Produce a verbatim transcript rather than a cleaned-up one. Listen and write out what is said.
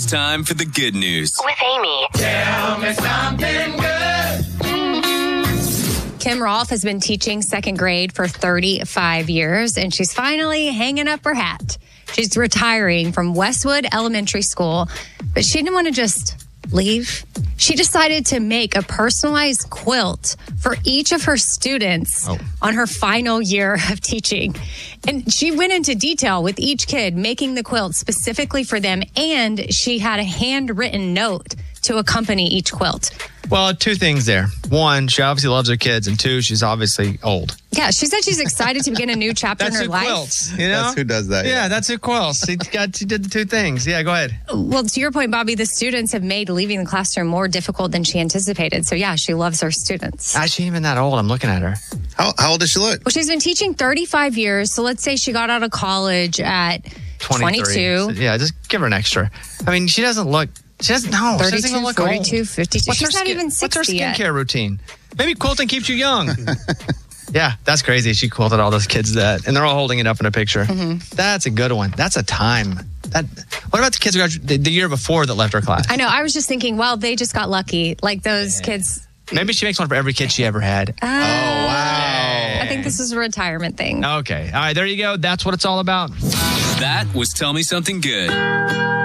time for the good news with Amy. Tell me something good. Kim Rolfe has been teaching second grade for thirty-five years, and she's finally hanging up her hat. She's retiring from Westwood Elementary School, but she didn't want to just leave. She decided to make a personalized quilt for each of her students oh. on her final year of teaching. And she went into detail with each kid, making the quilt specifically for them, and she had a handwritten note to accompany each quilt. Well, two things there. One, she obviously loves her kids, and two, she's obviously old. Yeah, she said she's excited to begin a new chapter in her life. Quilts, you know? That's who does that. Yeah, yeah. that's who quilts. She, got, she did the two things. Yeah, go ahead. Well, to your point, Bobby, the students have made leaving the classroom more difficult than she anticipated. So, yeah, she loves her students. Ah, she ain't even that old. I'm looking at her. How, how old does she look? Well, she's been teaching thirty-five years. So let's say she got out of college at twenty-two. So, yeah, just give her an extra. I mean, she doesn't look... She doesn't know. thirty-two, she doesn't even look forty-two, old. fifty-two. What's She's her not skin, even sixty What's her yet. skincare routine? Maybe quilting keeps you young. Yeah, that's crazy. She quilted all those kids that, and they're all holding it up in a picture. Mm-hmm. That's a good one. That's a time. That. What about the kids who graduated the, the year before that left her class? I know. I was just thinking, well, they just got lucky. Like those yeah. kids. Maybe she makes one for every kid she ever had. Uh, oh, wow. I think this is a retirement thing. Okay. All right, there you go. That's what it's all about. That was Tell Me Something Good.